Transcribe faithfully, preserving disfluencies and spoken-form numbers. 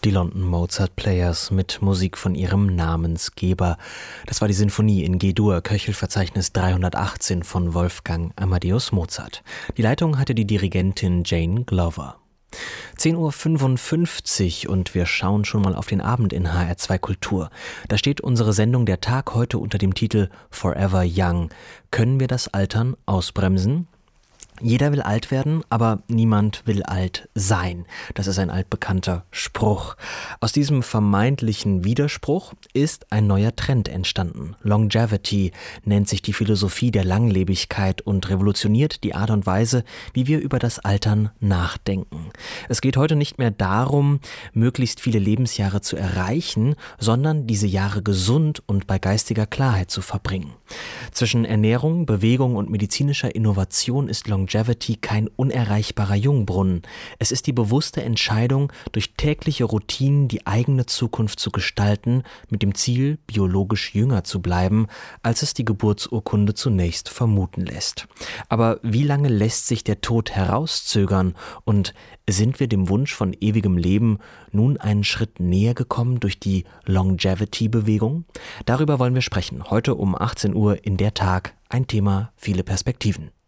Die London Mozart Players mit Musik von ihrem Namensgeber. Das war die Sinfonie in G-Dur, Köchelverzeichnis dreihundertachtzehn von Wolfgang Amadeus Mozart. Die Leitung hatte die Dirigentin Jane Glover. zehn Uhr fünfundfünfzig und wir schauen schon mal auf den Abend in H R zwei Kultur. Da steht unsere Sendung Der Tag heute unter dem Titel Forever Young. Können wir das Altern ausbremsen? Jeder will alt werden, aber niemand will alt sein. Das ist ein altbekannter Spruch. Aus diesem vermeintlichen Widerspruch ist ein neuer Trend entstanden. Longevity nennt sich die Philosophie der Langlebigkeit und revolutioniert die Art und Weise, wie wir über das Altern nachdenken. Es geht heute nicht mehr darum, möglichst viele Lebensjahre zu erreichen, sondern diese Jahre gesund und bei geistiger Klarheit zu verbringen. Zwischen Ernährung, Bewegung und medizinischer Innovation ist Longevity Longevity kein unerreichbarer Jungbrunnen. Es ist die bewusste Entscheidung, durch tägliche Routinen die eigene Zukunft zu gestalten, mit dem Ziel, biologisch jünger zu bleiben, als es die Geburtsurkunde zunächst vermuten lässt. Aber wie lange lässt sich der Tod herauszögern und sind wir dem Wunsch von ewigem Leben nun einen Schritt näher gekommen durch die Longevity-Bewegung? Darüber wollen wir sprechen. Heute um achtzehn Uhr in Der Tag. Ein Thema, viele Perspektiven.